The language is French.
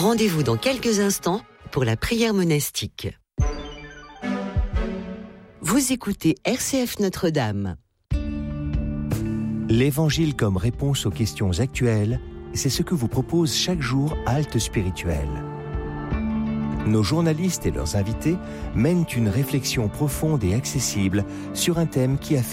Rendez-vous dans quelques instants pour la prière monastique. Vous écoutez RCF Notre-Dame. L'Évangile comme réponse aux questions actuelles, c'est ce que vous propose chaque jour Halte Spirituelle. Nos journalistes et leurs invités mènent une réflexion profonde et accessible sur un thème qui a